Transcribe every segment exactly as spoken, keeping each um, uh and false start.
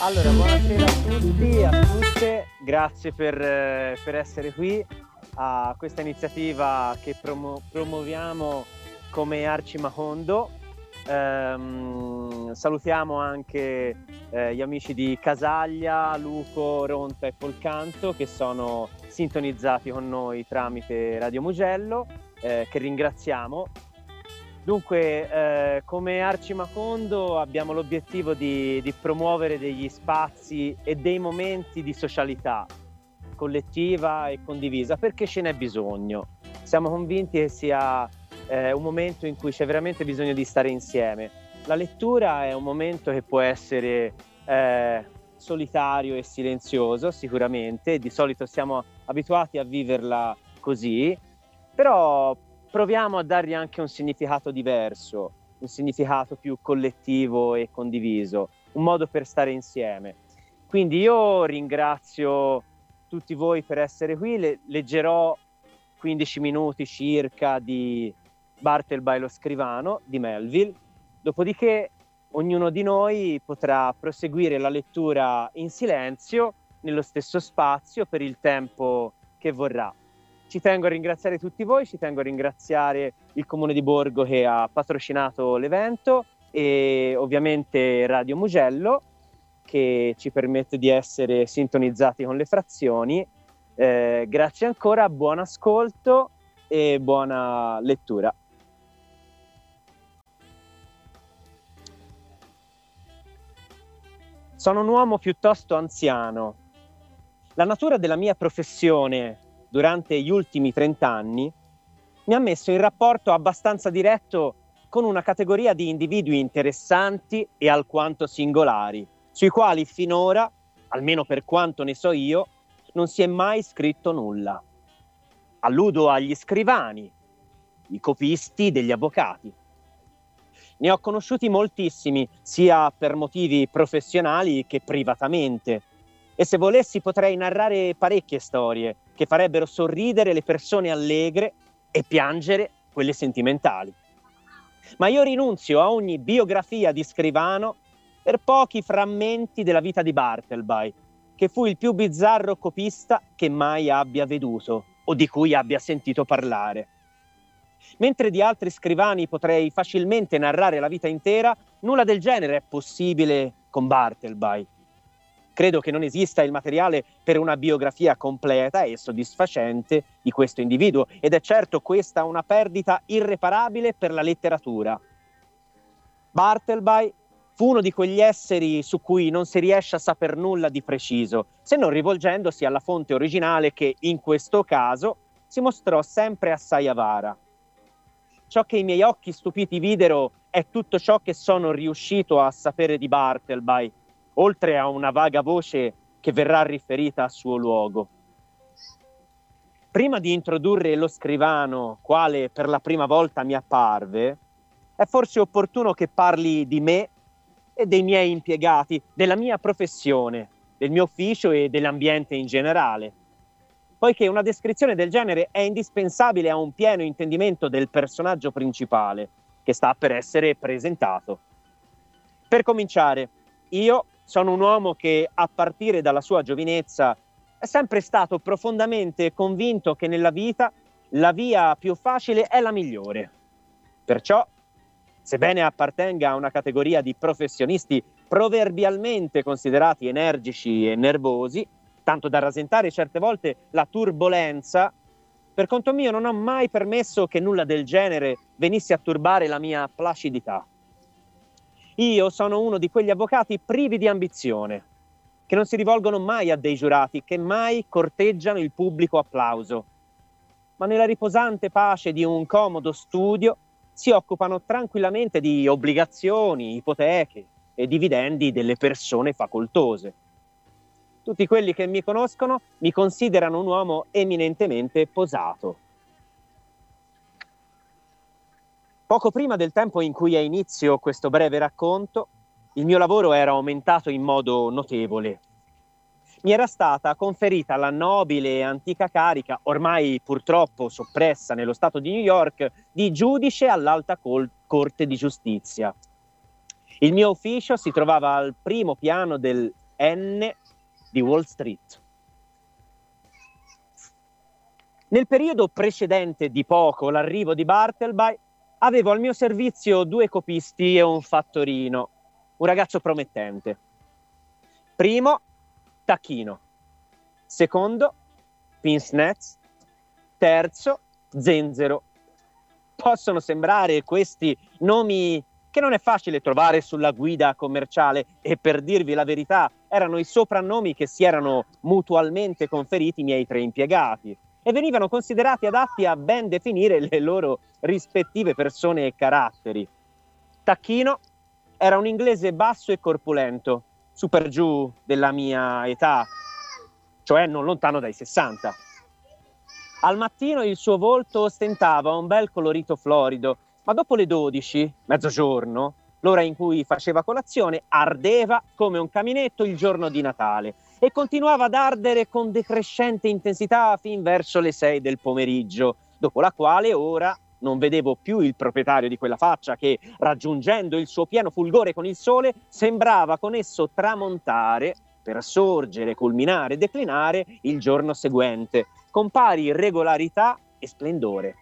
Allora, buonasera a tutti, a tutte, grazie per, eh, per essere qui a questa iniziativa che promo- promuoviamo come Arcimahondo. Ehm, salutiamo anche eh, gli amici di Casaglia, Luco, Ronta e Folcanto che sono sintonizzati con noi tramite Radio Mugello, eh, che ringraziamo. Dunque, eh, come Arcimahondo abbiamo l'obiettivo di, di promuovere degli spazi e dei momenti di socialità collettiva e condivisa, perché ce n'è bisogno. Siamo convinti che sia eh, un momento in cui c'è veramente bisogno di stare insieme. La lettura è un momento che può essere eh, solitario e silenzioso, sicuramente, di solito siamo abituati a viverla così, però proviamo a dargli anche un significato diverso, un significato più collettivo e condiviso, un modo per stare insieme. Quindi io ringrazio tutti voi per essere qui, Le- leggerò quindici minuti circa di Bartleby lo scrivano di Melville, dopodiché ognuno di noi potrà proseguire la lettura in silenzio nello stesso spazio per il tempo che vorrà. Ci tengo a ringraziare tutti voi, ci tengo a ringraziare il Comune di Borgo che ha patrocinato l'evento e ovviamente Radio Mugello che ci permette di essere sintonizzati con le frazioni. Eh, grazie ancora, buon ascolto e buona lettura. Sono un uomo piuttosto anziano. La natura della mia professione durante gli ultimi trent'anni mi ha messo in rapporto abbastanza diretto con una categoria di individui interessanti e alquanto singolari, sui quali finora, almeno per quanto ne so io, non si è mai scritto nulla. Alludo agli scrivani, i copisti degli avvocati. Ne ho conosciuti moltissimi, sia per motivi professionali che privatamente, e se volessi potrei narrare parecchie storie che farebbero sorridere le persone allegre e piangere quelle sentimentali. Ma io rinunzio a ogni biografia di scrivano per pochi frammenti della vita di Bartleby, che fu il più bizzarro copista che mai abbia veduto o di cui abbia sentito parlare. Mentre di altri scrivani potrei facilmente narrare la vita intera, nulla del genere è possibile con Bartleby. Credo che non esista il materiale per una biografia completa e soddisfacente di questo individuo, ed è certo questa una perdita irreparabile per la letteratura. Bartleby fu uno di quegli esseri su cui non si riesce a saper nulla di preciso, se non rivolgendosi alla fonte originale che, in questo caso, si mostrò sempre assai avara. Ciò che i miei occhi stupiti videro è tutto ciò che sono riuscito a sapere di Bartleby, oltre a una vaga voce che verrà riferita a suo luogo. Prima di introdurre lo scrivano, quale per la prima volta mi apparve, è forse opportuno che parli di me e dei miei impiegati, della mia professione, del mio ufficio e dell'ambiente in generale, poiché una descrizione del genere è indispensabile a un pieno intendimento del personaggio principale che sta per essere presentato. Per cominciare, io sono un uomo che, a partire dalla sua giovinezza, è sempre stato profondamente convinto che nella vita la via più facile è la migliore. Perciò, sebbene appartenga a una categoria di professionisti proverbialmente considerati energici e nervosi, tanto da rasentare certe volte la turbolenza, per conto mio non ho mai permesso che nulla del genere venisse a turbare la mia placidità. Io sono uno di quegli avvocati privi di ambizione, che non si rivolgono mai a dei giurati, che mai corteggiano il pubblico applauso, ma nella riposante pace di un comodo studio si occupano tranquillamente di obbligazioni, ipoteche e dividendi delle persone facoltose. Tutti quelli che mi conoscono mi considerano un uomo eminentemente posato. Poco prima del tempo in cui ha inizio questo breve racconto, il mio lavoro era aumentato in modo notevole. Mi era stata conferita la nobile e antica carica, ormai purtroppo soppressa nello stato di New York, di giudice all'Alta Col- Corte di Giustizia. Il mio ufficio si trovava al primo piano del N di Wall Street. Nel periodo precedente di poco l'arrivo di Bartleby, avevo al mio servizio due copisti e un fattorino, un ragazzo promettente. Primo, Tacchino. Secondo, Pince-Nez. Terzo, Zenzero. Possono sembrare questi nomi che non è facile trovare sulla guida commerciale e, per dirvi la verità, erano i soprannomi che si erano mutualmente conferiti i miei tre impiegati e venivano considerati adatti a ben definire le loro rispettive persone e caratteri. Tacchino era un inglese basso e corpulento, su per giù della mia età, cioè non lontano dai sessanta. Al mattino il suo volto ostentava un bel colorito florido, ma dopo le dodici, mezzogiorno, l'ora in cui faceva colazione, ardeva come un caminetto il giorno di Natale e continuava ad ardere con decrescente intensità fin verso le sei del pomeriggio, dopo la quale ora non vedevo più il proprietario di quella faccia che, raggiungendo il suo pieno fulgore con il sole, sembrava con esso tramontare per sorgere, culminare e declinare il giorno seguente, con pari regolarità e splendore.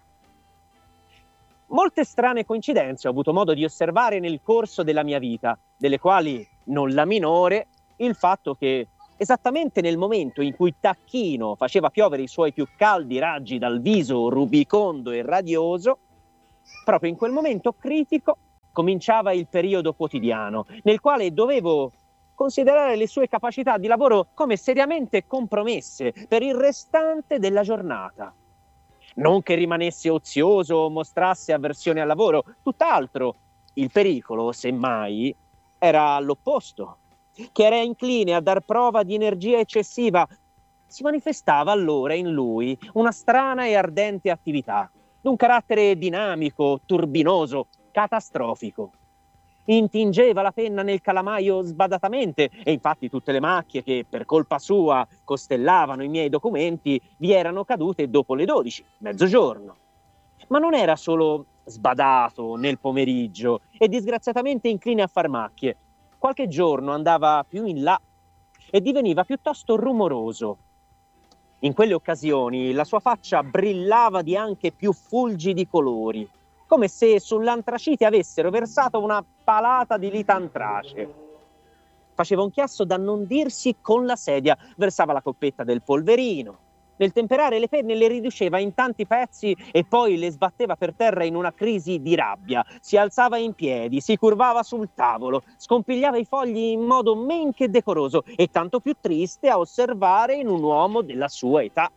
Molte strane coincidenze ho avuto modo di osservare nel corso della mia vita, delle quali non la minore il fatto che, esattamente nel momento in cui Tacchino faceva piovere i suoi più caldi raggi dal viso rubicondo e radioso, proprio in quel momento critico cominciava il periodo quotidiano, nel quale dovevo considerare le sue capacità di lavoro come seriamente compromesse per il restante della giornata. Non che rimanesse ozioso o mostrasse avversione al lavoro, tutt'altro. Il pericolo, semmai, era l'opposto, che era incline a dar prova di energia eccessiva. Si manifestava allora in lui una strana e ardente attività, d'un carattere dinamico, turbinoso, catastrofico. Intingeva la penna nel calamaio sbadatamente e infatti tutte le macchie che per colpa sua costellavano i miei documenti vi erano cadute dopo le dodici, mezzogiorno. Ma non era solo sbadato nel pomeriggio e disgraziatamente incline a far macchie. Qualche giorno andava più in là e diveniva piuttosto rumoroso. In quelle occasioni la sua faccia brillava di anche più fulgidi colori, come se sull'antracite avessero versato una palata di litantrace. Faceva un chiasso da non dirsi con la sedia, versava la coppetta del polverino. Nel temperare le penne le riduceva in tanti pezzi e poi le sbatteva per terra in una crisi di rabbia. Si alzava in piedi, si curvava sul tavolo, scompigliava i fogli in modo men che decoroso e tanto più triste a osservare in un uomo della sua età.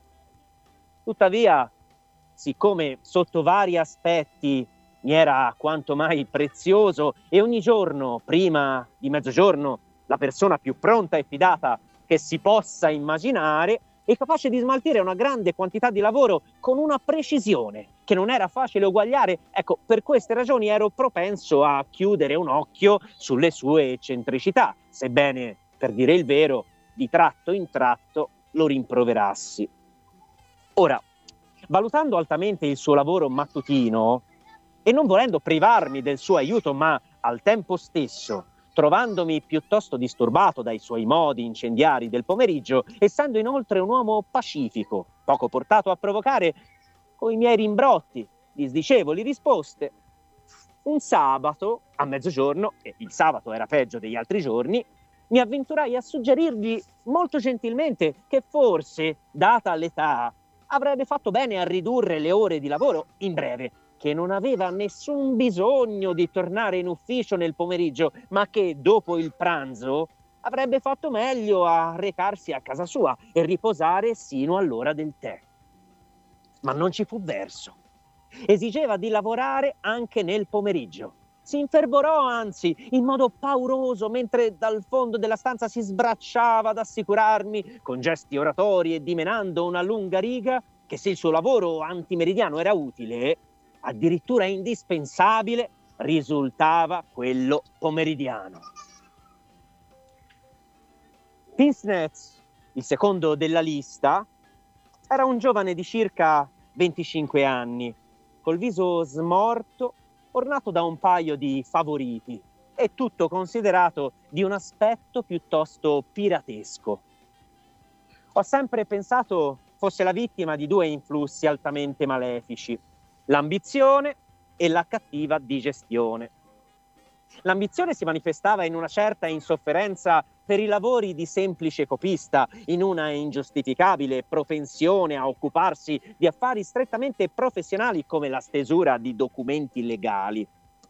Tuttavia, siccome sotto vari aspetti mi era quanto mai prezioso e ogni giorno, prima di mezzogiorno, la persona più pronta e fidata che si possa immaginare e capace di smaltire una grande quantità di lavoro con una precisione che non era facile uguagliare, ecco, per queste ragioni ero propenso a chiudere un occhio sulle sue eccentricità, sebbene, per dire il vero, di tratto in tratto lo rimproverassi. Ora, valutando altamente il suo lavoro mattutino e non volendo privarmi del suo aiuto, ma al tempo stesso trovandomi piuttosto disturbato dai suoi modi incendiari del pomeriggio, essendo inoltre un uomo pacifico, poco portato a provocare coi miei rimbrotti, disdicevoli risposte, un sabato a mezzogiorno, e il sabato era peggio degli altri giorni, mi avventurai a suggerirgli molto gentilmente che forse, data l'età, avrebbe fatto bene a ridurre le ore di lavoro in breve, che non aveva nessun bisogno di tornare in ufficio nel pomeriggio, ma che dopo il pranzo avrebbe fatto meglio a recarsi a casa sua e riposare sino all'ora del tè. Ma non ci fu verso. Esigeva di lavorare anche nel pomeriggio. Si infervorò anzi in modo pauroso mentre dal fondo della stanza si sbracciava ad assicurarmi, con gesti oratori e dimenando una lunga riga, che se il suo lavoro antimeridiano era utile, addirittura indispensabile, risultava quello pomeridiano. Pince-Nez, il secondo della lista, era un giovane di circa venticinque anni, col viso smorto, ornato da un paio di favoriti, e tutto considerato di un aspetto piuttosto piratesco. Ho sempre pensato fosse la vittima di due influssi altamente malefici, l'ambizione e la cattiva digestione. L'ambizione si manifestava in una certa insofferenza per i lavori di semplice copista, in una ingiustificabile propensione a occuparsi di affari strettamente professionali come la stesura di documenti legali.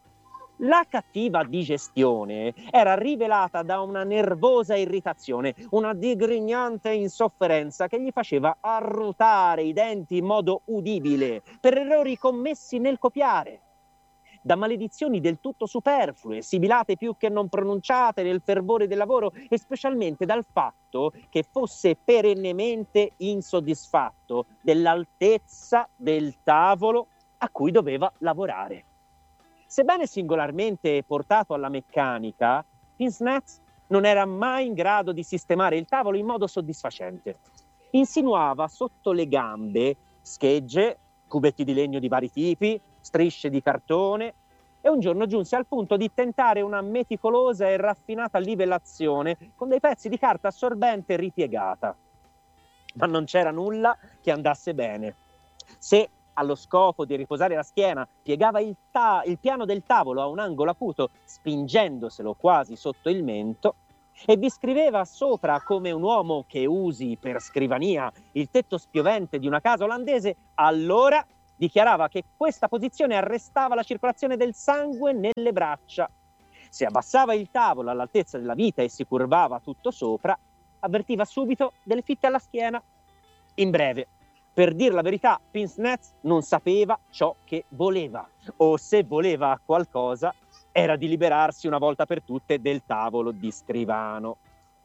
La cattiva digestione era rivelata da una nervosa irritazione, una digrignante insofferenza che gli faceva arrotare i denti in modo udibile per errori commessi nel copiare, da maledizioni del tutto superflue, sibilate più che non pronunciate nel fervore del lavoro, e specialmente dal fatto che fosse perennemente insoddisfatto dell'altezza del tavolo a cui doveva lavorare. Sebbene singolarmente portato alla meccanica, Pince-Nez non era mai in grado di sistemare il tavolo in modo soddisfacente. Insinuava sotto le gambe schegge, cubetti di legno di vari tipi, strisce di cartone, e un giorno giunse al punto di tentare una meticolosa e raffinata livellazione con dei pezzi di carta assorbente ripiegata. Ma non c'era nulla che andasse bene. Se allo scopo di riposare la schiena piegava il, ta- il piano del tavolo a un angolo acuto, spingendoselo quasi sotto il mento, e vi scriveva sopra come un uomo che usi per scrivania il tetto spiovente di una casa olandese, allora dichiarava che questa posizione arrestava la circolazione del sangue nelle braccia. Se abbassava il tavolo all'altezza della vita e si curvava tutto sopra, avvertiva subito delle fitte alla schiena. In breve, per dir la verità, Pince-Nez non sapeva ciò che voleva, o se voleva qualcosa era di liberarsi una volta per tutte del tavolo di scrivano.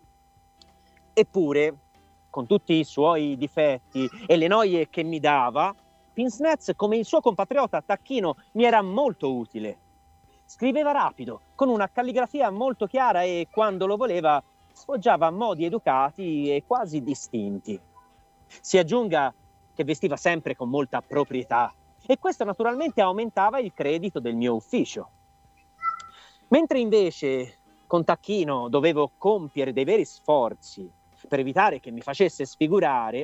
Eppure, con tutti i suoi difetti e le noie che mi dava, Pince-Nez, come il suo compatriota Tacchino, mi era molto utile. Scriveva rapido, con una calligrafia molto chiara, e quando lo voleva sfoggiava modi educati e quasi distinti. Si aggiunga che vestiva sempre con molta proprietà, e questo naturalmente aumentava il credito del mio ufficio. Mentre invece con Tacchino dovevo compiere dei veri sforzi per evitare che mi facesse sfigurare,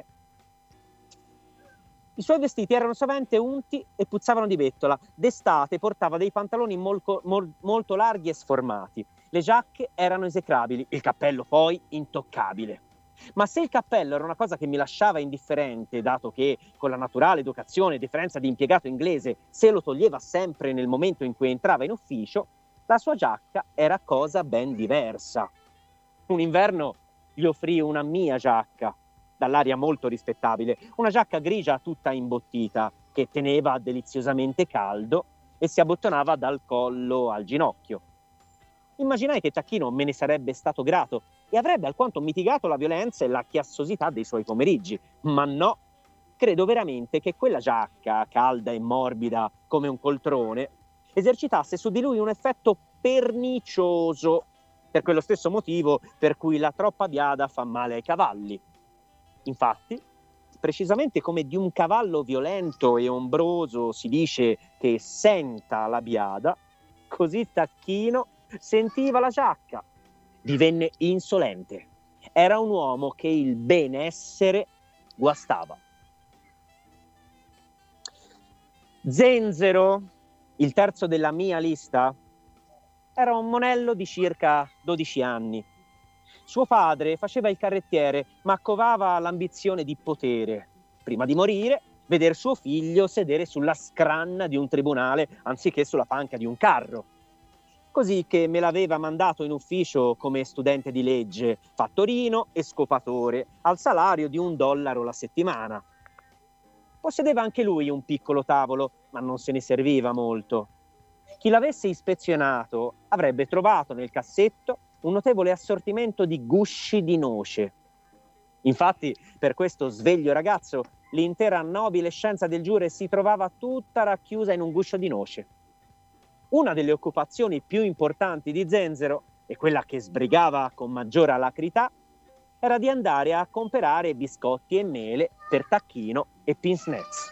i suoi vestiti erano sovente unti e puzzavano di bettola. D'estate portava dei pantaloni molto, mol, molto larghi e sformati. Le giacche erano esecrabili, il cappello poi intoccabile. Ma se il cappello era una cosa che mi lasciava indifferente, dato che con la naturale educazione e differenza di impiegato inglese se lo toglieva sempre nel momento in cui entrava in ufficio, la sua giacca era cosa ben diversa. Un inverno gli offrì una mia giacca, dall'aria molto rispettabile, una giacca grigia tutta imbottita, che teneva deliziosamente caldo e si abbottonava dal collo al ginocchio. Immaginai che Tacchino me ne sarebbe stato grato e avrebbe alquanto mitigato la violenza e la chiassosità dei suoi pomeriggi, ma no, credo veramente che quella giacca, calda e morbida come un coltrone, esercitasse su di lui un effetto pernicioso, per quello stesso motivo per cui la troppa biada fa male ai cavalli. Infatti, precisamente come di un cavallo violento e ombroso si dice che senta la biada, così Tacchino sentiva la giacca. Divenne insolente. Era un uomo che il benessere guastava. Zenzero, il terzo della mia lista, era un monello di circa dodici anni. Suo padre faceva il carrettiere, ma covava l'ambizione di potere. Prima di morire, veder suo figlio sedere sulla scranna di un tribunale anziché sulla panca di un carro. Così che me l'aveva mandato in ufficio come studente di legge, fattorino e scopatore, al salario di un dollaro la settimana. Possedeva anche lui un piccolo tavolo, ma non se ne serviva molto. Chi l'avesse ispezionato avrebbe trovato nel cassetto un notevole assortimento di gusci di noce. Infatti, per questo sveglio ragazzo, l'intera nobile scienza del giure si trovava tutta racchiusa in un guscio di noce. Una delle occupazioni più importanti di Zenzero, e quella che sbrigava con maggiore alacrità, era di andare a comperare biscotti e mele per Tacchino e Pince-Nez.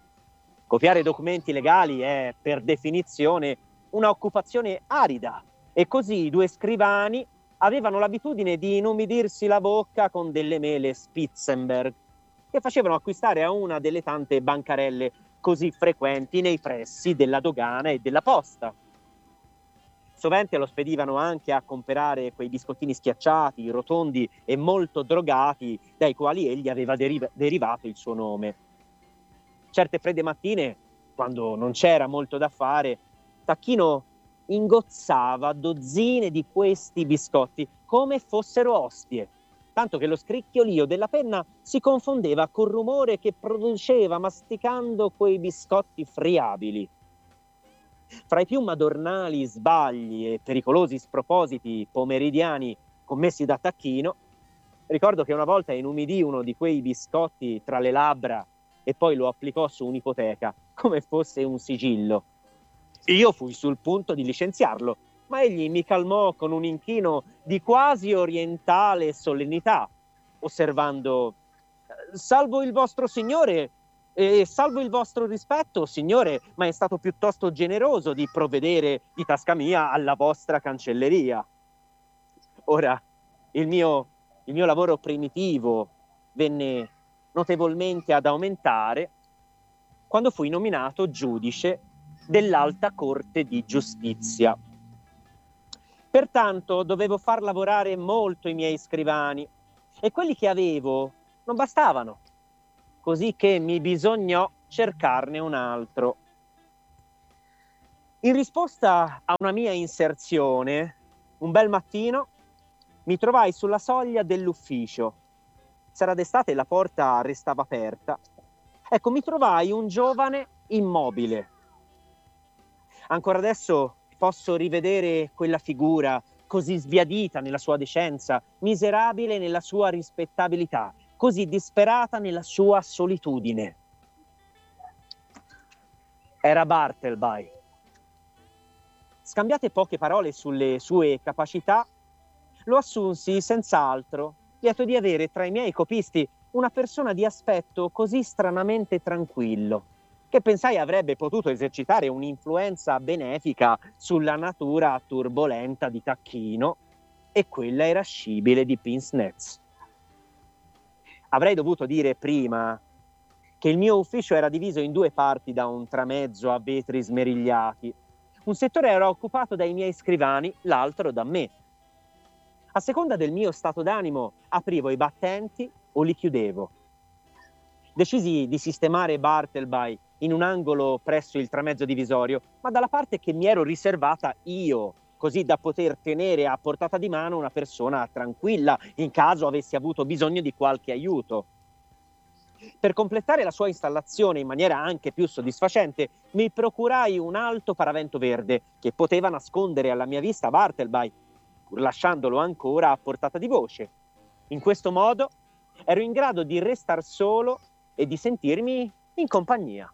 Copiare documenti legali è, per definizione, una occupazione arida E così i due scrivani avevano l'abitudine di inumidirsi la bocca con delle mele Spitzenberg, che facevano acquistare a una delle tante bancarelle così frequenti nei pressi della dogana e della posta. Sovente lo spedivano anche a comprare quei biscottini schiacciati, rotondi e molto drogati, dai quali egli aveva deriv- derivato il suo nome. Certe fredde mattine, quando non c'era molto da fare, Tacchino ingozzava dozzine di questi biscotti come fossero ostie, tanto che lo scricchiolio della penna si confondeva col rumore che produceva masticando quei biscotti friabili. Fra i più madornali sbagli e pericolosi spropositi pomeridiani commessi da Tacchino, ricordo che una volta inumidì uno di quei biscotti tra le labbra e poi lo applicò su un'ipoteca come fosse un sigillo. Io fui sul punto di licenziarlo, ma egli mi calmò con un inchino di quasi orientale solennità, osservando: «Salvo il vostro signore e salvo il vostro rispetto, signore, ma è stato piuttosto generoso di provvedere di tasca mia alla vostra cancelleria». Ora, il mio, il mio lavoro primitivo venne notevolmente ad aumentare quando fui nominato giudice dell'Alta Corte di Giustizia. Pertanto dovevo far lavorare molto i miei scrivani e quelli che avevo non bastavano, così che mi bisognò cercarne un altro. In risposta a una mia inserzione, un bel mattino mi trovai sulla soglia dell'ufficio. S'era d'estate e la porta restava aperta. Ecco, mi trovai un giovane immobile. Ancora adesso posso rivedere quella figura così sbiadita nella sua decenza, miserabile nella sua rispettabilità, così disperata nella sua solitudine. Era Bartleby. Scambiate poche parole sulle sue capacità, lo assunsi senz'altro, lieto di avere tra i miei copisti una persona di aspetto così stranamente tranquillo, che pensai avrebbe potuto esercitare un'influenza benefica sulla natura turbolenta di Tacchino, e quella irascibile di Pince-Nez. Avrei dovuto dire prima che il mio ufficio era diviso in due parti da un tramezzo a vetri smerigliati. Un settore era occupato dai miei scrivani, l'altro da me. A seconda del mio stato d'animo aprivo i battenti o li chiudevo. Decisi di sistemare Bartleby in un angolo presso il tramezzo divisorio, ma dalla parte che mi ero riservata io, così da poter tenere a portata di mano una persona tranquilla in caso avessi avuto bisogno di qualche aiuto. Per completare la sua installazione in maniera anche più soddisfacente, mi procurai un alto paravento verde che poteva nascondere alla mia vista Bartleby, pur lasciandolo ancora a portata di voce. In questo modo ero in grado di restar solo e di sentirmi in compagnia.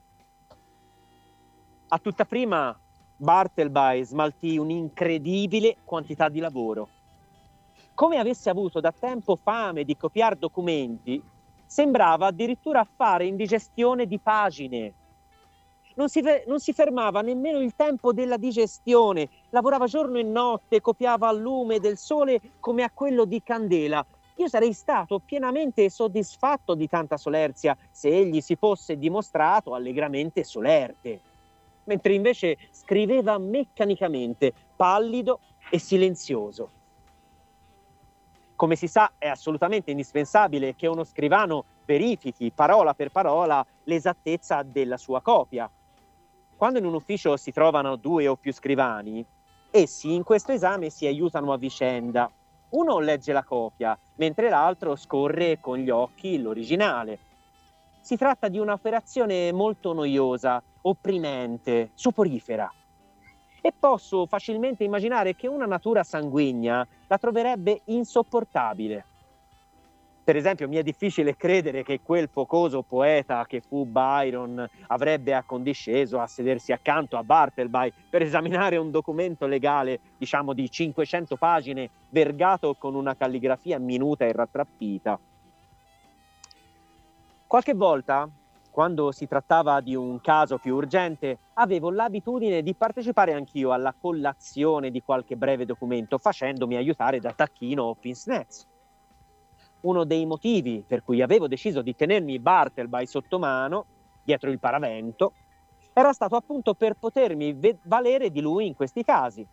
A tutta prima, Bartleby smaltì un'incredibile quantità di lavoro. Come avesse avuto da tempo fame di copiar documenti, sembrava addirittura fare indigestione di pagine. Non si, non si fermava nemmeno il tempo della digestione, lavorava giorno e notte, copiava al lume del sole come a quello di candela. Io sarei stato pienamente soddisfatto di tanta solerzia se egli si fosse dimostrato allegramente solerte, mentre invece scriveva meccanicamente, pallido e silenzioso. Come si sa, è assolutamente indispensabile che uno scrivano verifichi parola per parola l'esattezza della sua copia. Quando in un ufficio si trovano due o più scrivani, essi in questo esame si aiutano a vicenda. Uno legge la copia, mentre l'altro scorre con gli occhi l'originale. Si tratta di un'operazione molto noiosa, opprimente, soporifera. E posso facilmente immaginare che una natura sanguigna la troverebbe insopportabile. Per esempio, mi è difficile credere che quel focoso poeta che fu Byron avrebbe accondisceso a sedersi accanto a Bartleby per esaminare un documento legale, diciamo di cinquecento pagine, vergato con una calligrafia minuta e rattrappita. Qualche volta quando si trattava di un caso più urgente, avevo l'abitudine di partecipare anch'io alla collazione di qualche breve documento, facendomi aiutare da tacchino o pince-nez. Uno dei motivi per cui avevo deciso di tenermi Bartleby sotto mano, dietro il paravento, era stato appunto per potermi valere di lui in questi casi.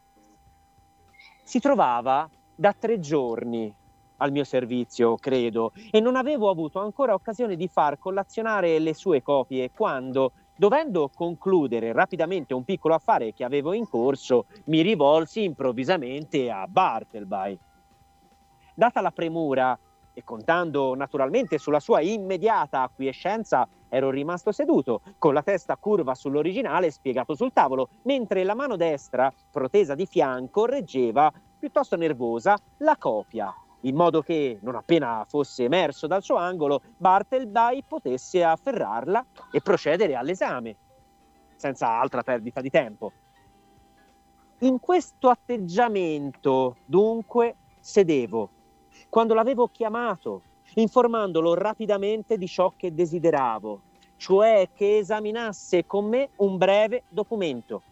Si trovava da tre giorni al mio servizio, credo, e non avevo avuto ancora occasione di far collazionare le sue copie quando, dovendo concludere rapidamente un piccolo affare che avevo in corso, mi rivolsi improvvisamente a Bartleby. Data la premura e contando naturalmente sulla sua immediata acquiescenza, ero rimasto seduto, con la testa curva sull'originale spiegato sul tavolo, mentre la mano destra, protesa di fianco, reggeva, piuttosto nervosa, la copia, in modo che, non appena fosse emerso dal suo angolo, Bartleby potesse afferrarla e procedere all'esame, senza altra perdita di tempo. In questo atteggiamento, dunque, sedevo, quando l'avevo chiamato, informandolo rapidamente di ciò che desideravo, cioè che esaminasse con me un breve documento.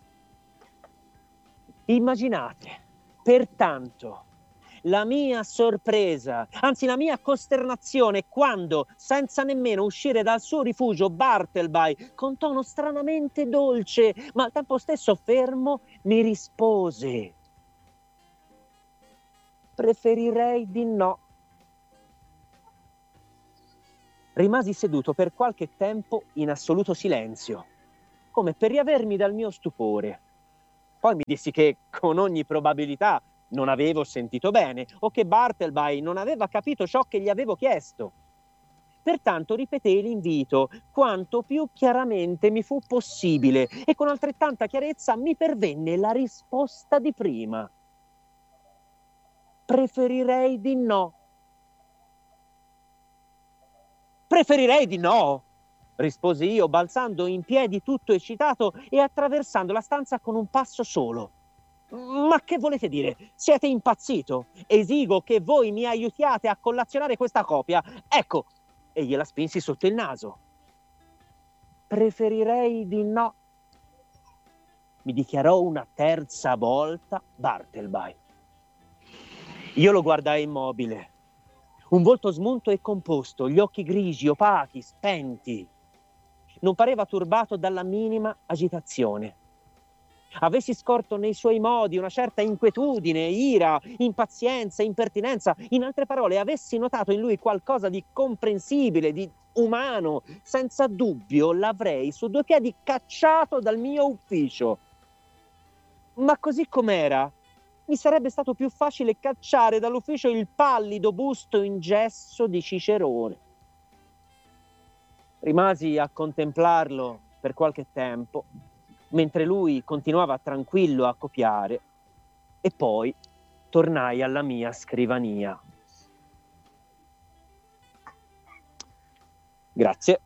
Immaginate, pertanto, la mia sorpresa, anzi la mia costernazione, quando, senza nemmeno uscire dal suo rifugio, Bartleby, con tono stranamente dolce, ma al tempo stesso fermo, mi rispose: preferirei di no. Rimasi seduto per qualche tempo in assoluto silenzio, come per riavermi dal mio stupore. Poi mi dissi che, con ogni probabilità, non avevo sentito bene, o che Bartleby non aveva capito ciò che gli avevo chiesto. Pertanto ripetei l'invito quanto più chiaramente mi fu possibile, e con altrettanta chiarezza mi pervenne la risposta di prima: preferirei di no. Preferirei di no, risposi io, balzando in piedi tutto eccitato e attraversando la stanza con un passo solo. Ma che volete dire? Siete impazzito? Esigo che voi mi aiutiate a collazionare questa copia. Ecco, e gliela spinsi sotto il naso. Preferirei di no, mi dichiarò una terza volta Bartleby. Io lo guardai immobile, un volto smunto e composto, gli occhi grigi, opachi, spenti. Non pareva turbato dalla minima agitazione. Avessi scorto nei suoi modi una certa inquietudine, ira, impazienza, impertinenza. In altre parole, avessi notato in lui qualcosa di comprensibile, di umano, senza dubbio l'avrei su due piedi cacciato dal mio ufficio. Ma così com'era, mi sarebbe stato più facile cacciare dall'ufficio il pallido busto in gesso di Cicerone. Rimasi a contemplarlo per qualche tempo, mentre lui continuava tranquillo a copiare, e poi tornai alla mia scrivania. Grazie.